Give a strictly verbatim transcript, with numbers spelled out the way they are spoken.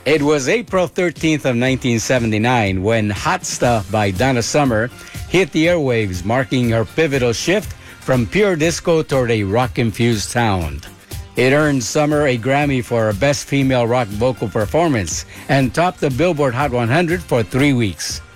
It was April thirteenth of nineteen seventy-nine when Hot Stuff by Donna Summer hit the airwaves, marking her pivotal shift from pure disco toward a rock-infused sound. It earned Summer a Grammy for her Best Female Rock Vocal Performance and topped the Billboard Hot one hundred for three weeks.